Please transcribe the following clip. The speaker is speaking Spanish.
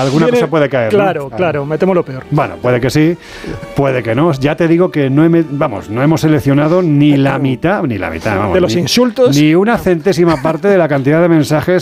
alguna cosa puede caer. Claro, metemos lo peor. Bueno, puede que sí, puede que no. Ya te digo que no hemos seleccionado ni la mitad, vamos, de los insultos, ni una centésima parte de la cantidad de mensajes